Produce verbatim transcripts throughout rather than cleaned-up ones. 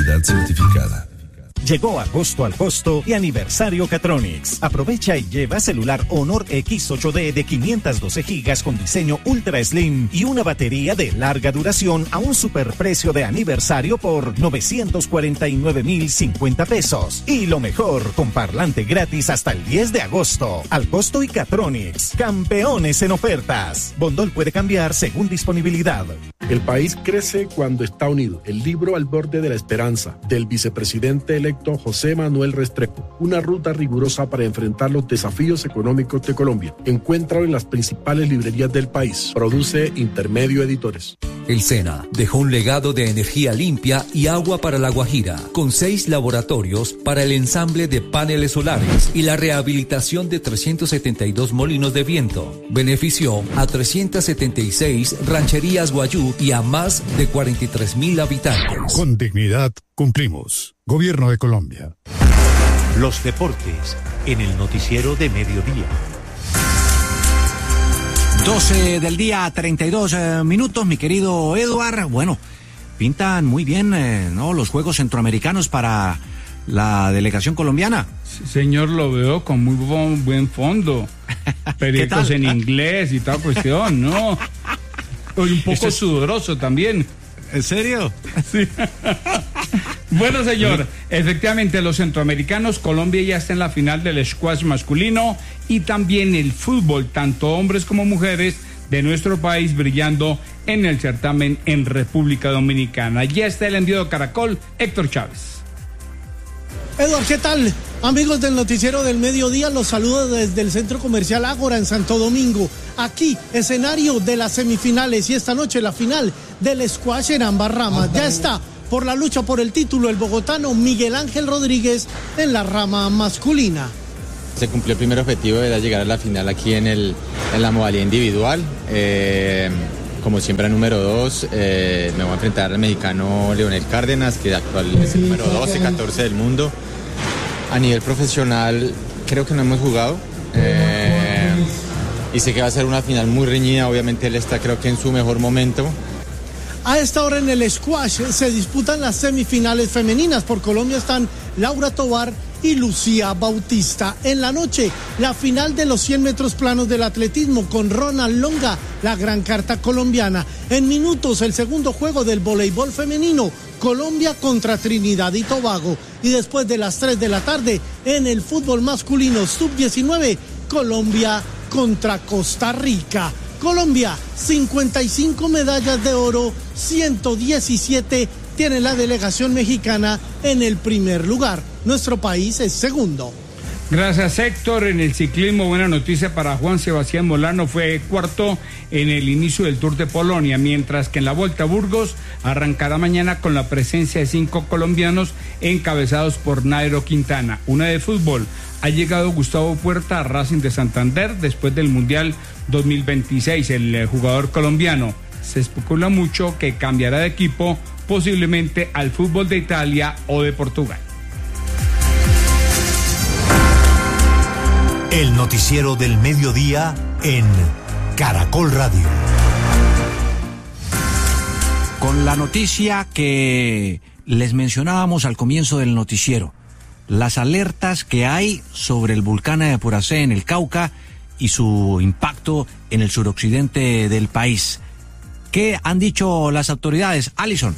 calidad certificada. Llegó agosto al costo y aniversario Catronics. Aprovecha y lleva celular Honor X ocho D de quinientos doce gigas con diseño Ultra Slim y una batería de larga duración a un superprecio de aniversario por novecientos cuarenta y nueve mil cincuenta pesos. Y lo mejor, con parlante gratis hasta el diez de agosto. Al costo y Catronics, campeones en ofertas. Bondol puede cambiar según disponibilidad. El país crece cuando está unido. El libro Al borde de la esperanza, del vicepresidente electo José Manuel Restrepo. Una ruta rigurosa para enfrentar los desafíos económicos de Colombia. Encuéntralo en las principales librerías del país. Produce Intermedio Editores. El SENA dejó un legado de energía limpia y agua para La Guajira, con seis laboratorios para el ensamble de paneles solares y la rehabilitación de trescientos setenta y dos molinos de viento. Benefició a trescientas setenta y seis rancherías guayú y a más de cuarenta y tres mil habitantes. Con dignidad cumplimos. Gobierno de Colombia. Los deportes en el noticiero de mediodía. doce del día, treinta y dos eh, minutos, mi querido Eduard. Bueno, pintan muy bien, eh, ¿no? Los Juegos Centroamericanos para la delegación colombiana. Sí, señor, lo veo con muy buen, buen fondo. Periódicos en inglés y toda cuestión, ¿no? Hoy un poco es... sudoroso también. ¿En serio? Sí. Bueno, señor, efectivamente los centroamericanos, Colombia ya está en la final del squash masculino y también el fútbol, tanto hombres como mujeres de nuestro país brillando en el certamen en República Dominicana. Ya está el envío de Caracol, Héctor Chávez. Eduard, ¿qué tal? Amigos del Noticiero del Mediodía, los saludo desde el Centro Comercial Ágora en Santo Domingo. Aquí, escenario de las semifinales y esta noche la final del squash en ambas ramas. Ya está por la lucha por el título el bogotano Miguel Ángel Rodríguez en la rama masculina. Se cumplió el primer objetivo, era llegar a la final aquí en, el, en la modalidad individual. Eh, como siempre, número dos, eh, me voy a enfrentar al mexicano Leonel Cárdenas, que actual es el número doce, catorce del mundo. A nivel profesional, creo que no hemos jugado. Eh, y sé que va a ser una final muy reñida. Obviamente, él está, creo que en su mejor momento. A esta hora en el squash se disputan las semifinales femeninas. Por Colombia están Laura Tovar y Lucía Bautista. En la noche, la final de los cien metros planos del atletismo con Ronald Longa, la gran carta colombiana. En minutos, el segundo juego del voleibol femenino, Colombia contra Trinidad y Tobago. Y después de las tres de la tarde, en el fútbol masculino sub diecinueve, Colombia contra Costa Rica. Colombia, cincuenta y cinco medallas de oro, ciento diecisiete tiene la delegación mexicana en el primer lugar. Nuestro país es segundo. Gracias, Héctor. En el ciclismo, buena noticia para Juan Sebastián Molano, fue cuarto en el inicio del Tour de Polonia, mientras que en la Vuelta a Burgos arrancará mañana con la presencia de cinco colombianos encabezados por Nairo Quintana. Una de fútbol, ha llegado Gustavo Puerta a Racing de Santander después del Mundial dos mil veintiséis. El jugador colombiano se especula mucho que cambiará de equipo, posiblemente al fútbol de Italia o de Portugal. El noticiero del mediodía en Caracol Radio. Con la noticia que les mencionábamos al comienzo del noticiero, las alertas que hay sobre el volcán Puracé en el Cauca y su impacto en el suroccidente del país. ¿Qué han dicho las autoridades? Alison.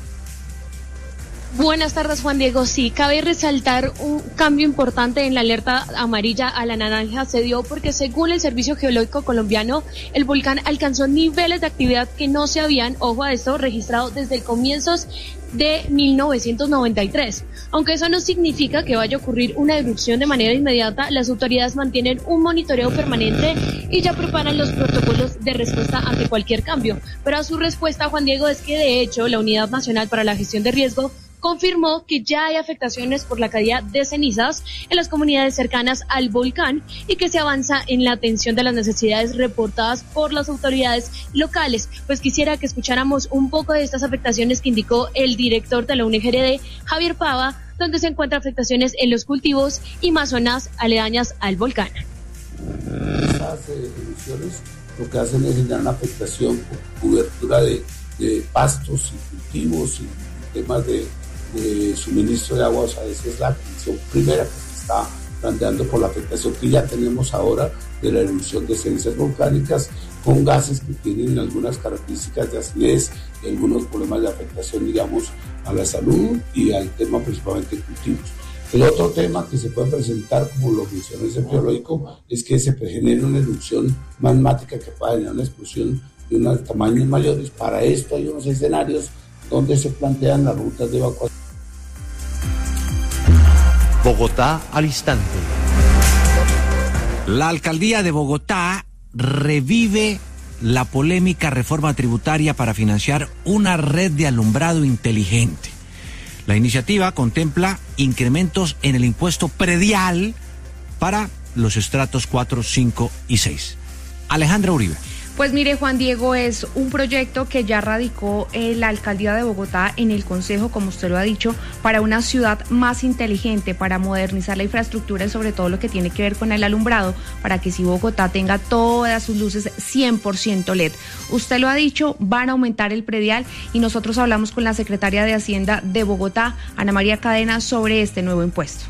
Buenas tardes, Juan Diego. Sí, cabe resaltar un cambio importante en la alerta amarilla a la naranja. Se dio porque, según el Servicio Geológico Colombiano, el volcán alcanzó niveles de actividad que no se habían, ojo a esto, registrado desde el comienzos de mil novecientos noventa y tres. Aunque eso no significa que vaya a ocurrir una erupción de manera inmediata, las autoridades mantienen un monitoreo permanente y ya preparan los protocolos de respuesta ante cualquier cambio. Pero a su respuesta, Juan Diego, es que de hecho la Unidad Nacional para la Gestión de Riesgo confirmó que ya hay afectaciones por la caída de cenizas en las comunidades cercanas al volcán y que se avanza en la atención de las necesidades reportadas por las autoridades locales. Pues quisiera que escucháramos un poco de estas afectaciones que indicó el director de la U N G R D, Javier Pava, donde se encuentran afectaciones en los cultivos y más zonas aledañas al volcán. Esas erupciones lo que hacen es generar una afectación por cobertura de, de pastos y cultivos y temas de de suministro de agua, o sea, esa es la atención primera que se está planteando por la afectación que ya tenemos ahora de la erupción de cenizas volcánicas con gases que tienen algunas características de acidez y algunos problemas de afectación, digamos, a la salud y al tema principalmente de cultivos. El otro tema que se puede presentar, como lo mencionó el Centro Geológico, es que se genere una erupción magmática que pueda generar una explosión de unos tamaños mayores. Para esto hay unos escenarios donde se plantean las rutas de evacuación. Bogotá al instante. La alcaldía de Bogotá revive la polémica reforma tributaria para financiar una red de alumbrado inteligente. La iniciativa contempla incrementos en el impuesto predial para los estratos cuatro, cinco y seis. Alejandra Uribe. Pues mire, Juan Diego, es un proyecto que ya radicó eh, la alcaldía de Bogotá en el Consejo, como usted lo ha dicho, para una ciudad más inteligente, para modernizar la infraestructura y sobre todo lo que tiene que ver con el alumbrado, para que si Bogotá tenga todas sus luces cien por ciento L E D. Usted lo ha dicho, van a aumentar el predial y nosotros hablamos con la secretaria de Hacienda de Bogotá, Ana María Cadena, sobre este nuevo impuesto.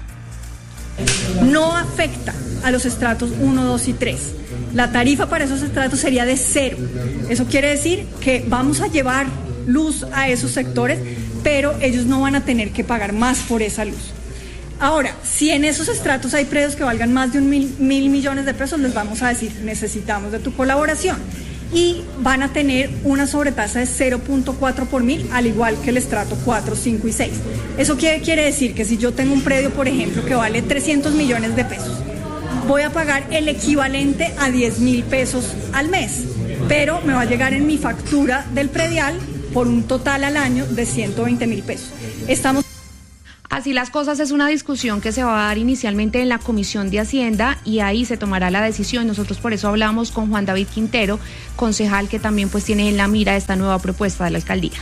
No afecta a los estratos uno, dos y tres. La tarifa para esos estratos sería de cero. Eso quiere decir que vamos a llevar luz a esos sectores, pero ellos no van a tener que pagar más por esa luz. Ahora, si en esos estratos hay predios que valgan más de un mil, mil millones de pesos, les vamos a decir, necesitamos de tu colaboración. Y van a tener una sobretasa de cero punto cuatro por mil, al igual que el estrato cuatro, cinco y seis. Eso quiere, quiere decir que si yo tengo un predio, por ejemplo, que vale trescientos millones de pesos, voy a pagar el equivalente a diez mil pesos al mes, pero me va a llegar en mi factura del predial por un total al año de ciento veinte mil pesos. Estamos Así las cosas, es una discusión que se va a dar inicialmente en la Comisión de Hacienda y ahí se tomará la decisión. Nosotros por eso hablamos con Juan David Quintero, concejal que también pues tiene en la mira esta nueva propuesta de la alcaldía.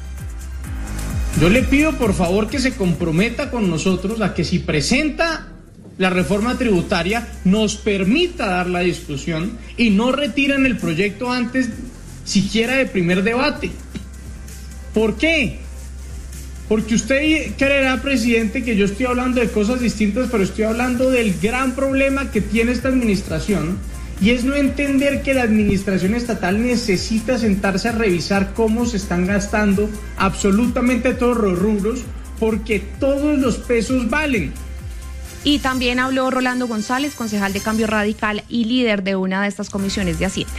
Yo le pido por favor que se comprometa con nosotros a que si presenta la reforma tributaria nos permita dar la discusión y no retiren el proyecto antes siquiera de primer debate. ¿Por qué? Porque usted creerá, presidente, que yo estoy hablando de cosas distintas, pero estoy hablando del gran problema que tiene esta administración, y es no entender que la administración estatal necesita sentarse a revisar cómo se están gastando absolutamente todos los rubros, porque todos los pesos valen. Y también habló Rolando González, concejal de Cambio Radical y líder de una de estas comisiones de Hacienda.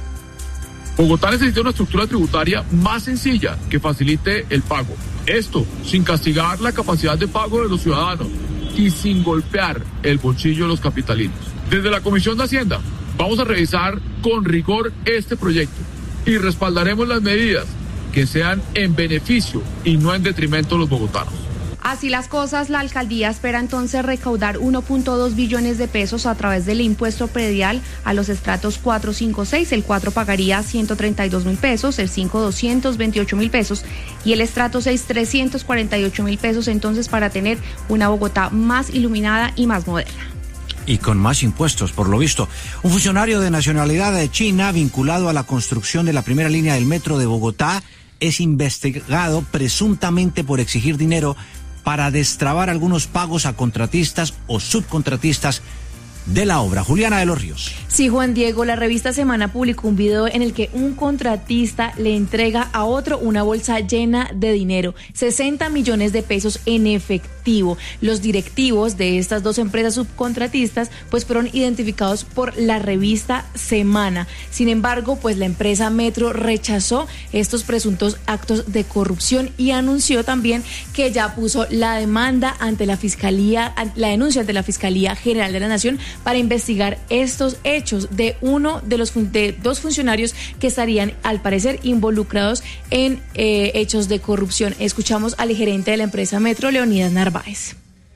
Bogotá necesita una estructura tributaria más sencilla que facilite el pago. Esto sin castigar la capacidad de pago de los ciudadanos y sin golpear el bolsillo de los capitalinos. Desde la Comisión de Hacienda vamos a revisar con rigor este proyecto y respaldaremos las medidas que sean en beneficio y no en detrimento de los bogotanos. Así las cosas, la alcaldía espera entonces recaudar uno punto dos billones de pesos a través del impuesto predial a los estratos cuatro, cinco, seis. El cuatro pagaría ciento treinta y dos mil pesos, el cinco doscientos veintiocho mil pesos y el estrato seis trescientos cuarenta y ocho mil pesos, entonces para tener una Bogotá más iluminada y más moderna. Y con más impuestos, por lo visto. Un funcionario de nacionalidad de China vinculado a la construcción de la primera línea del metro de Bogotá es investigado presuntamente por exigir dinero para destrabar algunos pagos a contratistas o subcontratistas de la obra. Juliana de los Ríos. Sí, Juan Diego, la revista Semana publicó un video en el que un contratista le entrega a otro una bolsa llena de dinero, sesenta millones de pesos en efectivo. Los directivos de estas dos empresas subcontratistas pues fueron identificados por la revista Semana. Sin embargo, pues la empresa Metro rechazó estos presuntos actos de corrupción y anunció también que ya puso la demanda ante la Fiscalía, la denuncia ante la Fiscalía General de la Nación para investigar estos hechos de uno de los de dos funcionarios que estarían al parecer involucrados en eh, hechos de corrupción. Escuchamos al gerente de la empresa Metro, Leonidas Narváez.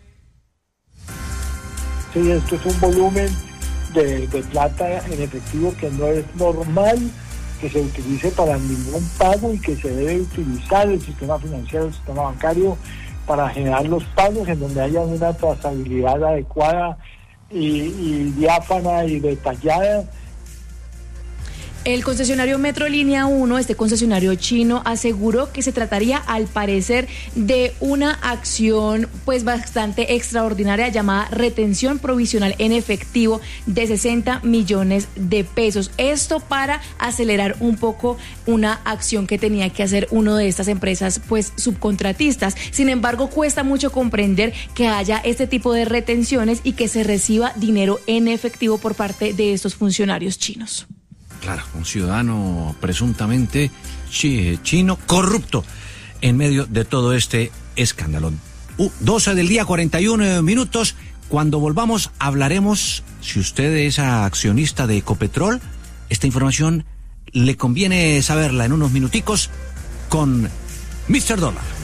Sí, esto es un volumen de, de plata en efectivo que no es normal que se utilice para ningún pago y que se debe utilizar el sistema financiero, el sistema bancario para generar los pagos en donde haya una trazabilidad adecuada Y, y diáfana y detallada. El concesionario Metrolínea uno, este concesionario chino, aseguró que se trataría al parecer de una acción pues bastante extraordinaria llamada retención provisional en efectivo de sesenta millones de pesos. Esto para acelerar un poco una acción que tenía que hacer uno de estas empresas pues subcontratistas. Sin embargo, cuesta mucho comprender que haya este tipo de retenciones y que se reciba dinero en efectivo por parte de estos funcionarios chinos. Claro, un ciudadano presuntamente chino corrupto en medio de todo este escándalo. Uh, doce del día, cuarenta y uno minutos. Cuando volvamos hablaremos, si usted es accionista de Ecopetrol, esta información le conviene saberla en unos minuticos con mister Dólar.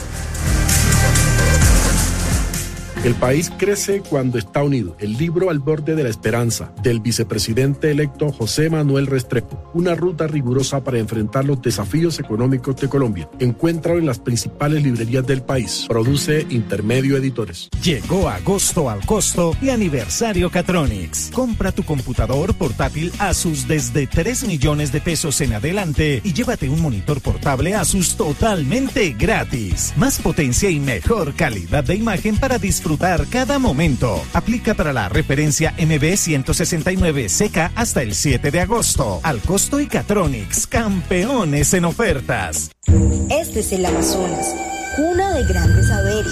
El país crece cuando está unido. El libro Al borde de la esperanza, del vicepresidente electo José Manuel Restrepo. Una ruta rigurosa para enfrentar los desafíos económicos de Colombia. Encuéntralo en las principales librerías del país. Produce Intermedio Editores. Llegó agosto al costo y aniversario Catronics. Compra tu computador portátil Asus desde tres millones de pesos en adelante y llévate un monitor portable Asus totalmente gratis. Más potencia y mejor calidad de imagen para disfrutar cada momento. Aplica para la referencia M B ciento sesenta y nueve C K hasta el siete de agosto. Al costo y Catronics, campeones en ofertas. Este es el Amazonas, cuna de grandes saberes,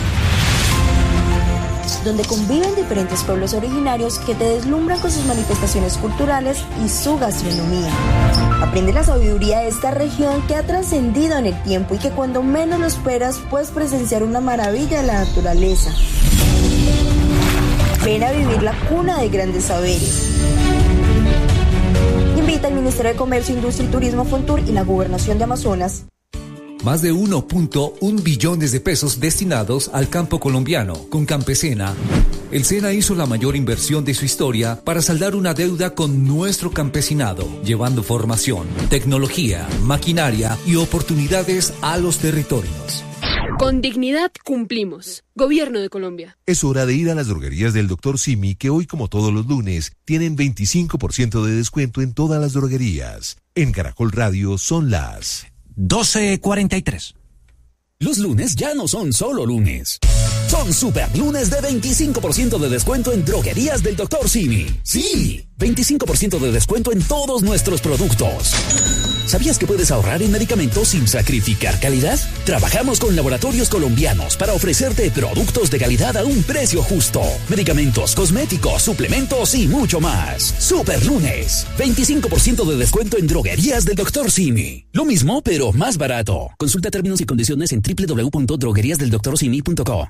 donde conviven diferentes pueblos originarios que te deslumbran con sus manifestaciones culturales y su gastronomía. Aprende la sabiduría de esta región que ha trascendido en el tiempo y que cuando menos lo esperas puedes presenciar una maravilla de la naturaleza. Ven a vivir la cuna de grandes saberes. Invita al Ministerio de Comercio, Industria y Turismo, Fontur y la Gobernación de Amazonas. Más de uno punto uno billones de pesos destinados al campo colombiano. Con Campesina, el SENA hizo la mayor inversión de su historia para saldar una deuda con nuestro campesinado, llevando formación, tecnología, maquinaria y oportunidades a los territorios. Con dignidad cumplimos. Gobierno de Colombia. Es hora de ir a las droguerías del doctor Simi, que hoy, como todos los lunes, tienen veinticinco por ciento de descuento en todas las droguerías. En Caracol Radio son las doce cuarenta y tres. Los lunes ya no son solo lunes. Son super lunes de veinticinco por ciento de descuento en droguerías del doctor Simi. Sí, veinticinco por ciento de descuento en todos nuestros productos. ¿Sabías que puedes ahorrar en medicamentos sin sacrificar calidad? Trabajamos con laboratorios colombianos para ofrecerte productos de calidad a un precio justo. Medicamentos, cosméticos, suplementos y mucho más. Super lunes, veinticinco por ciento de descuento en droguerías del doctor Simi. Lo mismo, pero más barato. Consulta términos y condiciones en doble u doble u doble u punto droguerías del doctor simi punto co.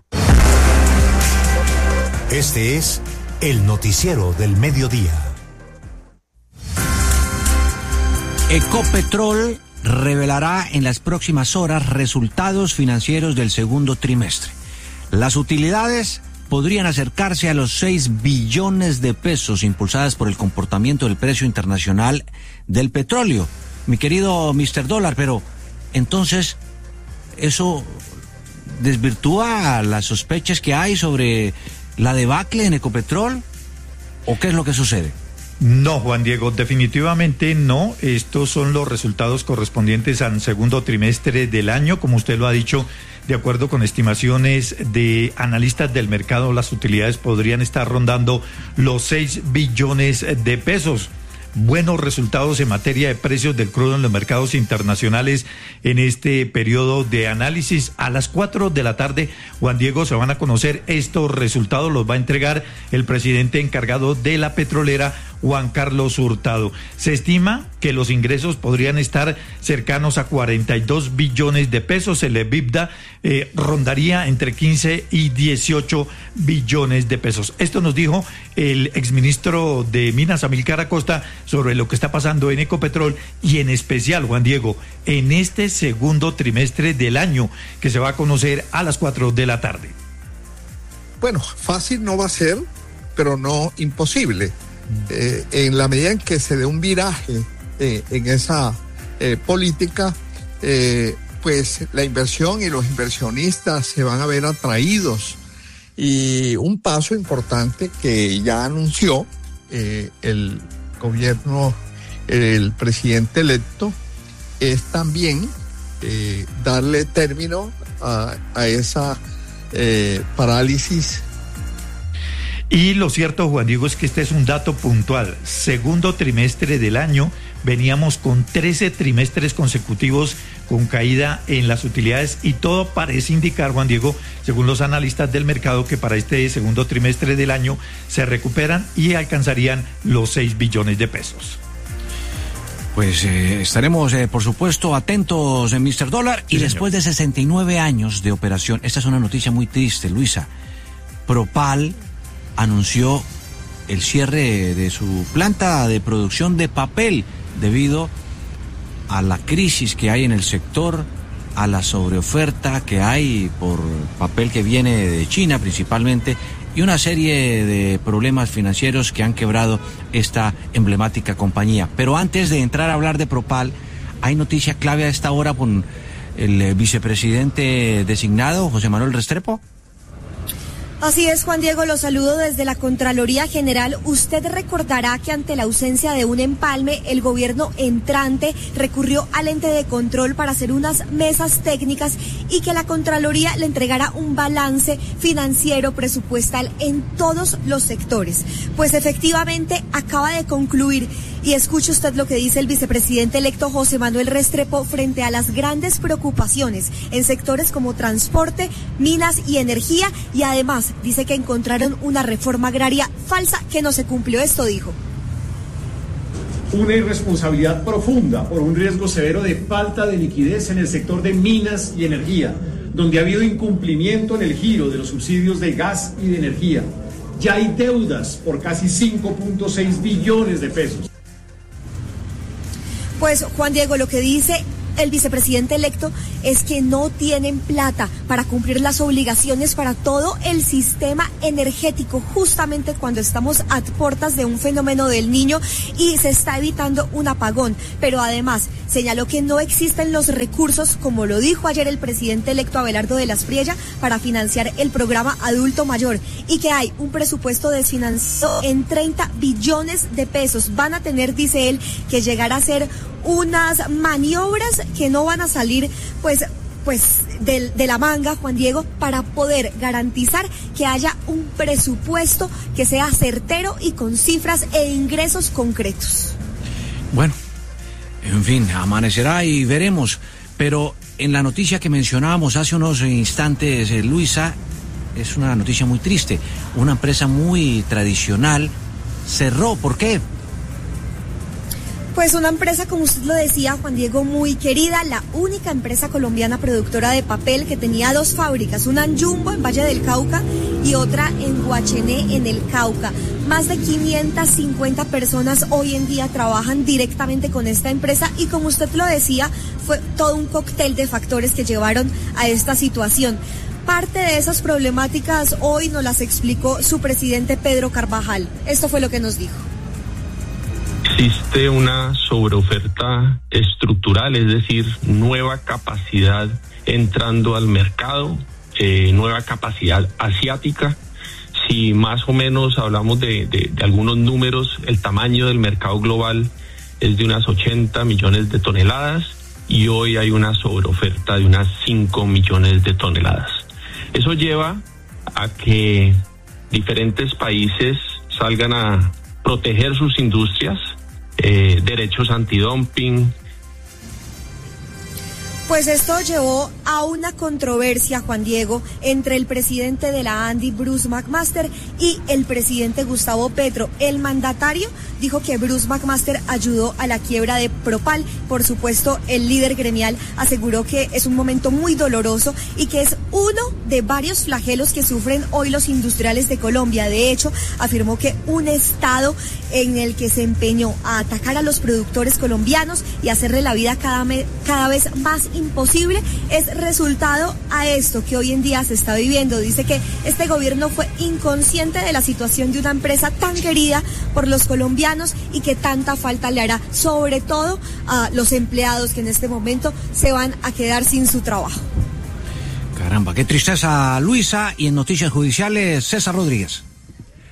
Este es el noticiero del mediodía. Ecopetrol revelará en las próximas horas resultados financieros del segundo trimestre. Las utilidades podrían acercarse a los seis billones de pesos, impulsadas por el comportamiento del precio internacional del petróleo. Mi querido mister Dólar, pero entonces eso desvirtúa las sospechas que hay sobre la debacle en Ecopetrol, ¿o qué es lo que sucede? No, Juan Diego, definitivamente no. Estos son los resultados correspondientes al segundo trimestre del año. Como usted lo ha dicho, de acuerdo con estimaciones de analistas del mercado, las utilidades podrían estar rondando los seis billones de pesos. Buenos resultados en materia de precios del crudo en los mercados internacionales en este periodo de análisis. A las cuatro de la tarde, Juan Diego, se van a conocer estos resultados. Los va a entregar el presidente encargado de la petrolera, Juan Carlos Hurtado. Se estima que los ingresos podrían estar cercanos a cuarenta y dos billones de pesos. El EBITDA eh, rondaría entre quince y dieciocho billones de pesos. Esto nos dijo el exministro de Minas, Amílcar Acosta, sobre lo que está pasando en Ecopetrol y en especial, Juan Diego, en este segundo trimestre del año que se va a conocer a las cuatro de la tarde. Bueno, fácil no va a ser, pero no imposible. Eh, en la medida en que se dé un viraje eh, en esa eh, política, eh, pues la inversión y los inversionistas se van a ver atraídos. Y un paso importante que ya anunció eh, el gobierno el presidente electo es también eh, darle término a, a esa eh, parálisis. Y lo cierto, Juan Diego, es que este es un dato puntual. Segundo trimestre del año, veníamos con trece trimestres consecutivos con caída en las utilidades y todo parece indicar, Juan Diego, según los analistas del mercado, que para este segundo trimestre del año se recuperan y alcanzarían los seis billones de pesos. Pues eh, estaremos, eh, por supuesto, atentos en mister Dólar. Y sí, después señor. de sesenta y nueve años de operación, esta es una noticia muy triste, Luisa. Propal anunció el cierre de su planta de producción de papel debido a la crisis que hay en el sector, a la sobreoferta que hay por papel que viene de China principalmente, y una serie de problemas financieros que han quebrado esta emblemática compañía. Pero antes de entrar a hablar de Propal, hay noticia clave a esta hora con el vicepresidente designado, José Manuel Restrepo. Así es, Juan Diego, lo saludo desde la Contraloría General. Usted recordará que ante la ausencia de un empalme, el gobierno entrante recurrió al ente de control para hacer unas mesas técnicas y que la Contraloría le entregara un balance financiero presupuestal en todos los sectores. Pues efectivamente acaba de concluir. Y escuche usted lo que dice el vicepresidente electo José Manuel Restrepo frente a las grandes preocupaciones en sectores como transporte, minas y energía, y además dice que encontraron una reforma agraria falsa que no se cumplió. Esto dijo. Una irresponsabilidad profunda por un riesgo severo de falta de liquidez en el sector de minas y energía, donde ha habido incumplimiento en el giro de los subsidios de gas y de energía. Ya hay deudas por casi cinco punto seis billones de pesos. Pues Juan Diego, lo que dice el vicepresidente electo es que no tienen plata para cumplir las obligaciones para todo el sistema energético, justamente cuando estamos a puertas de un fenómeno del Niño y se está evitando un apagón. Pero además señaló que no existen los recursos, como lo dijo ayer el presidente electo Abelardo de la Espriella, para financiar el programa Adulto Mayor, y que hay un presupuesto desfinanciado en treinta billones de pesos. Van a tener, dice él, que llegar a ser unas maniobras que no van a salir pues pues de, de la manga, Juan Diego, para poder garantizar que haya un presupuesto que sea certero y con cifras e ingresos concretos. Bueno, en fin, amanecerá y veremos, pero en la noticia que mencionábamos hace unos instantes, eh, Luisa, es una noticia muy triste. Una empresa muy tradicional cerró. ¿Por qué? Pues una empresa, como usted lo decía, Juan Diego, muy querida, la única empresa colombiana productora de papel que tenía dos fábricas, una en Jumbo, en Valle del Cauca, y otra en Guachené, en el Cauca. Más de quinientas cincuenta personas hoy en día trabajan directamente con esta empresa y, como usted lo decía, fue todo un cóctel de factores que llevaron a esta situación. Parte de esas problemáticas hoy nos las explicó su presidente Pedro Carvajal. Esto fue lo que nos dijo. Existe una sobreoferta estructural, es decir, nueva capacidad entrando al mercado, eh, nueva capacidad asiática. Si más o menos hablamos de, de, de algunos números, el tamaño del mercado global es de unas ochenta millones de toneladas y hoy hay una sobreoferta de unas cinco millones de toneladas. Eso lleva a que diferentes países salgan a proteger sus industrias, eh, derechos antidumping. Pues esto llevó a una controversia, Juan Diego, entre el presidente de la ANDI, Bruce McMaster, y el presidente Gustavo Petro. El mandatario dijo que Bruce McMaster ayudó a la quiebra de Propal. Por supuesto, el líder gremial aseguró que es un momento muy doloroso y que es uno de varios flagelos que sufren hoy los industriales de Colombia. De hecho, afirmó que un Estado en el que se empeñó a atacar a los productores colombianos y hacerle la vida cada, me, cada vez más imposible es resultado a esto que hoy en día se está viviendo. Dice que este gobierno fue inconsciente de la situación de una empresa tan querida por los colombianos y que tanta falta le hará, sobre todo a los empleados que en este momento se van a quedar sin su trabajo. Caramba, qué tristeza, Luisa. Y en Noticias Judiciales, César Rodríguez.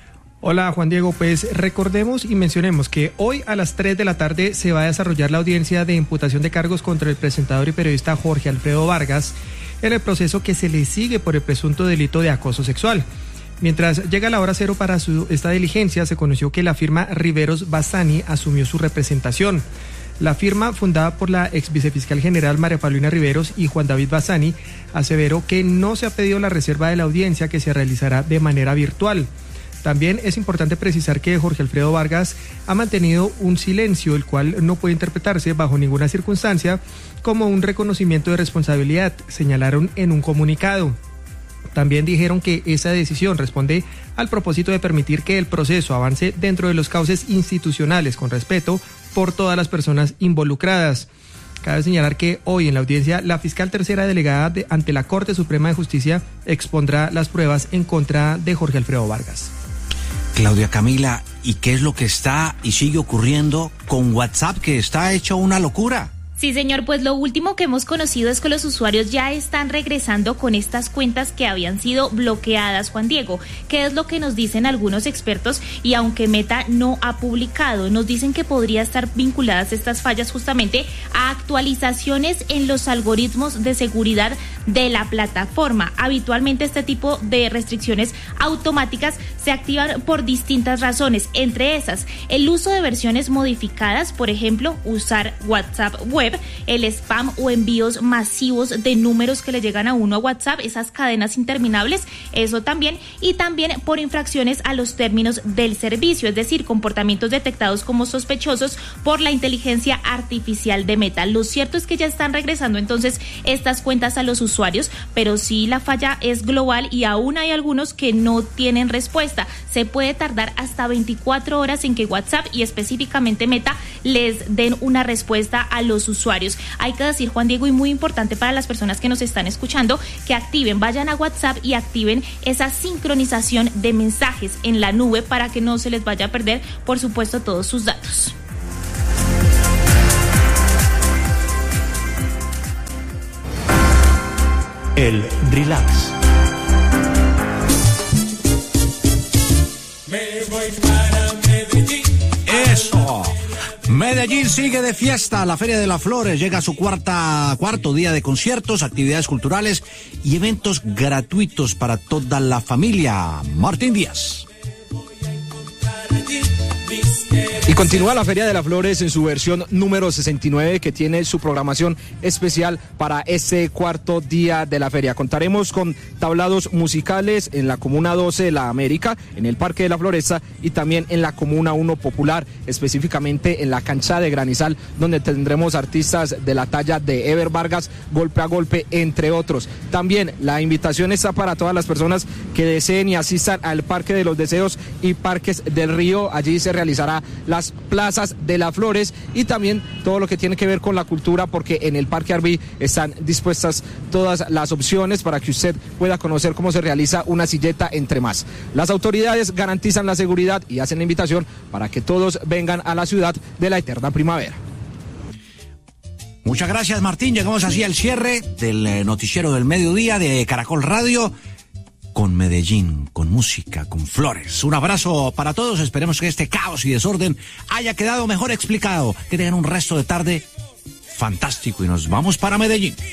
Hola Juan Diego, pues recordemos y mencionemos que hoy a las tres de la tarde se va a desarrollar la audiencia de imputación de cargos contra el presentador y periodista Jorge Alfredo Vargas en el proceso que se le sigue por el presunto delito de acoso sexual. Mientras llega la hora cero para su, esta diligencia, se conoció que la firma Riveros Bassani asumió su representación. La firma, fundada por la ex vicefiscal general María Paulina Riveros y Juan David Bassani, aseveró que no se ha pedido la reserva de la audiencia, que se realizará de manera virtual. También es importante precisar que Jorge Alfredo Vargas ha mantenido un silencio, el cual no puede interpretarse bajo ninguna circunstancia como un reconocimiento de responsabilidad, señalaron en un comunicado. También dijeron que esa decisión responde al propósito de permitir que el proceso avance dentro de los cauces institucionales con respeto por todas las personas involucradas. Cabe señalar que hoy en la audiencia la fiscal tercera delegada de, ante la Corte Suprema de Justicia expondrá las pruebas en contra de Jorge Alfredo Vargas. Claudia Camila, ¿y qué es lo que está y sigue ocurriendo con WhatsApp, que está hecho una locura? Sí, señor, pues lo último que hemos conocido es que los usuarios ya están regresando con estas cuentas que habían sido bloqueadas, Juan Diego, que es lo que nos dicen algunos expertos, y aunque Meta no ha publicado, nos dicen que podría estar vinculadas estas fallas justamente a actualizaciones en los algoritmos de seguridad de la plataforma. Habitualmente este tipo de restricciones automáticas se activan por distintas razones, entre esas el uso de versiones modificadas, por ejemplo, usar WhatsApp web, el spam o envíos masivos de números que le llegan a uno a WhatsApp, esas cadenas interminables, eso también, y también por infracciones a los términos del servicio, es decir, comportamientos detectados como sospechosos por la inteligencia artificial de Meta. Lo cierto es que ya están regresando entonces estas cuentas a los usuarios, pero sí la falla es global y aún hay algunos que no tienen respuesta. Se puede tardar hasta veinticuatro horas en que WhatsApp y específicamente Meta les den una respuesta a los usuarios. usuarios. Hay que decir, Juan Diego, y muy importante para las personas que nos están escuchando, que activen, vayan a WhatsApp y activen esa sincronización de mensajes en la nube para que no se les vaya a perder, por supuesto, todos sus datos. El relax. Me voy para Medellín. Eso. Medellín sigue de fiesta. La Feria de las Flores llega a su cuarta, cuarto día de conciertos, actividades culturales y eventos gratuitos para toda la familia. Martín Díaz. Y continúa la Feria de las Flores en su versión número sesenta y nueve, que tiene su programación especial para este cuarto día de la feria. Contaremos con tablados musicales en la Comuna doce de la América, en el Parque de la Floresta y también en la Comuna uno Popular, específicamente en la cancha de Granizal, donde tendremos artistas de la talla de Ever Vargas, Golpe a Golpe, entre otros. También la invitación está para todas las personas que deseen y asistan al Parque de los Deseos y Parques del Río. Allí se realizará las plazas de las flores y también todo lo que tiene que ver con la cultura, porque en el Parque Arví están dispuestas todas las opciones para que usted pueda conocer cómo se realiza una silleta, entre más. Las autoridades garantizan la seguridad y hacen la invitación para que todos vengan a la ciudad de la eterna primavera. Muchas gracias, Martín. Llegamos así al cierre del noticiero del mediodía de Caracol Radio, con Medellín, con música, con flores. Un abrazo para todos. Esperemos que este caos y desorden haya quedado mejor explicado. Que tengan un resto de tarde fantástico y nos vamos para Medellín.